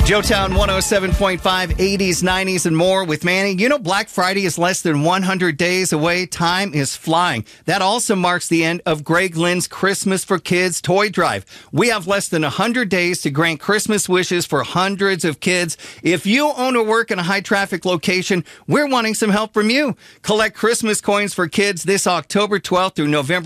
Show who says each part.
Speaker 1: Joetown 107.5, 80s, 90s, and more with Manny. You know, Black Friday is less than 100 days away. Time is flying. That also marks the end of Greg Lynn's Christmas for Kids toy drive. We have less than 100 days to grant Christmas wishes for hundreds of kids. If you own or work in a high-traffic location, we're wanting some help from you. Collect Christmas coins for kids this October 12th through November